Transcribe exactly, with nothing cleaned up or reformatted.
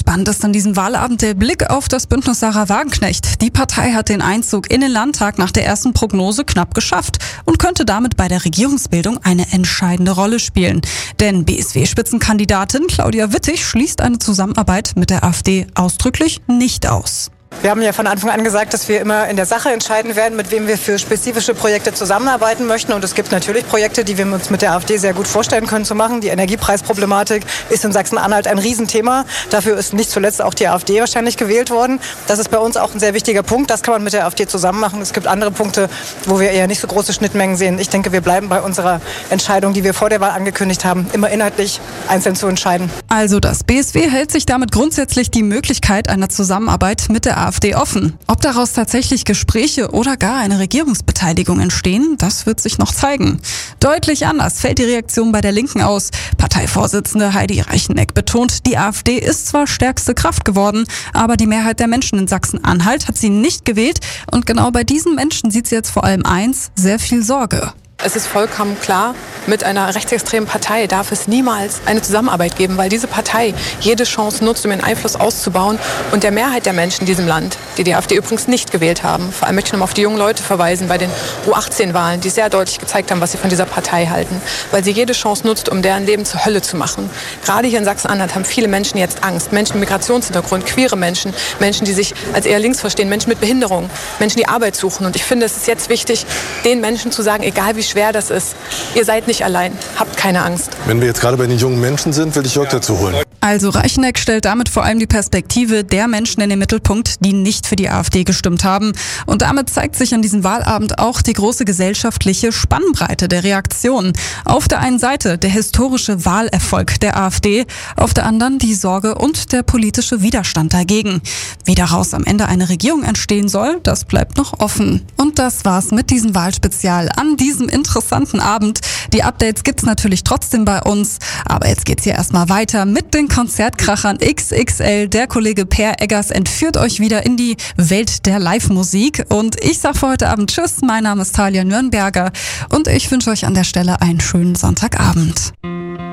Spannend ist an diesem Wahlabend der Blick auf das Bündnis Sarah Wagenknecht. Die Partei hat den Einzug in den Landtag nach der ersten Prognose knapp geschafft und könnte damit bei der Regierungsbildung eine entscheidende Rolle spielen. Denn B S W-Spitzenkandidatin Claudia Wittig schließt eine Zusammenarbeit mit der AfD ausdrücklich nicht aus. Wir haben ja von Anfang an gesagt, dass wir immer in der Sache entscheiden werden, mit wem wir für spezifische Projekte zusammenarbeiten möchten. Und es gibt natürlich Projekte, die wir uns mit der AfD sehr gut vorstellen können zu machen. Die Energiepreisproblematik ist in Sachsen-Anhalt ein Riesenthema. Dafür ist nicht zuletzt auch die AfD wahrscheinlich gewählt worden. Das ist bei uns auch ein sehr wichtiger Punkt. Das kann man mit der AfD zusammen machen. Es gibt andere Punkte, wo wir eher nicht so große Schnittmengen sehen. Ich denke, wir bleiben bei unserer Entscheidung, die wir vor der Wahl angekündigt haben, immer inhaltlich einzeln zu entscheiden. Also das B S W hält sich damit grundsätzlich die Möglichkeit einer Zusammenarbeit mit der AfD offen. Ob daraus tatsächlich Gespräche oder gar eine Regierungsbeteiligung entstehen, das wird sich noch zeigen. Deutlich anders fällt die Reaktion bei der Linken aus. Parteivorsitzende Heidi Reicheneck betont, die AfD ist zwar stärkste Kraft geworden, aber die Mehrheit der Menschen in Sachsen-Anhalt hat sie nicht gewählt. Und genau bei diesen Menschen sieht sie jetzt vor allem eins, sehr viel Sorge. Es ist vollkommen klar, mit einer rechtsextremen Partei darf es niemals eine Zusammenarbeit geben, weil diese Partei jede Chance nutzt, um ihren Einfluss auszubauen. Und der Mehrheit der Menschen in diesem Land, die die AfD übrigens nicht gewählt haben, vor allem möchte ich noch auf die jungen Leute verweisen bei den U achtzehn Wahlen, die sehr deutlich gezeigt haben, was sie von dieser Partei halten, weil sie jede Chance nutzt, um deren Leben zur Hölle zu machen. Gerade hier in Sachsen-Anhalt haben viele Menschen jetzt Angst. Menschen mit Migrationshintergrund, queere Menschen, Menschen, die sich als eher links verstehen, Menschen mit Behinderung, Menschen, die Arbeit suchen. Und ich finde, es ist jetzt wichtig, den Menschen zu sagen, egal wie schwer das ist, ihr seid nicht allein, habt keine Angst. Wenn wir jetzt gerade bei den jungen Menschen sind, will ich Jörg dazu holen. Also Reicheneck stellt damit vor allem die Perspektive der Menschen in den Mittelpunkt, die nicht für die AfD gestimmt haben. Und damit zeigt sich an diesem Wahlabend auch die große gesellschaftliche Spannbreite der Reaktionen. Auf der einen Seite der historische Wahlerfolg der AfD, auf der anderen die Sorge und der politische Widerstand dagegen. Wie daraus am Ende eine Regierung entstehen soll, das bleibt noch offen. Und das war's mit diesem Wahlspezial an diesem interessanten Abend. Die Updates gibt's natürlich trotzdem bei uns, aber jetzt geht's hier erstmal weiter mit den Konzertkrachern X X L. Der Kollege Per Eggers entführt euch wieder in die Welt der Live-Musik. Und ich sag für heute Abend Tschüss, mein Name ist Talia Nürnberger und ich wünsche euch an der Stelle einen schönen Sonntagabend.